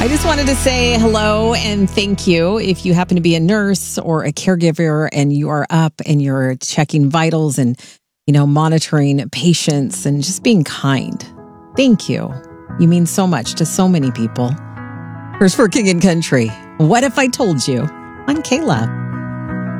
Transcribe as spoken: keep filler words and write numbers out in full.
I just wanted to say hello and thank you. If you happen to be a nurse or a caregiver and you are up and you're checking vitals and, you know, monitoring patients and just being kind. Thank you. You mean so much to so many people. Here's for King and Country. What if I told you? I'm Kayla.